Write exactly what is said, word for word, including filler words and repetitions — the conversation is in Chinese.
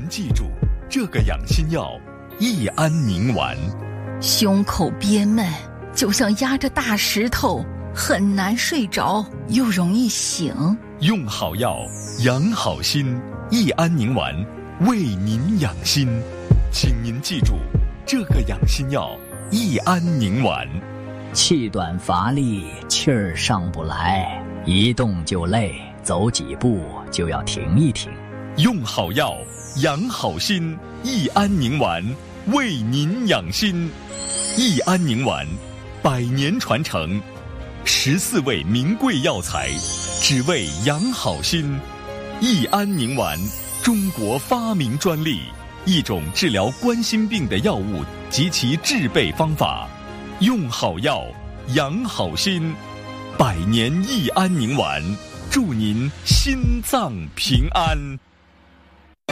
您记住这个养心药益安宁丸。 胸口憋闷，就像压着大石头，很难睡着，又容易醒。 用好药养好心，益安宁丸为您养心。请您记住这个养心药益安宁丸。 气短乏力，气儿上不来，一动就累，走几步就要停一停。 用好药养好心，益安宁丸为您养心。益安宁丸百年传承，十四味名贵药材，只为养好心。益安宁丸，中国发明专利，一种治疗冠心病的药物及其制备方法。用好药养好心，百年益安宁丸，祝您心脏平安。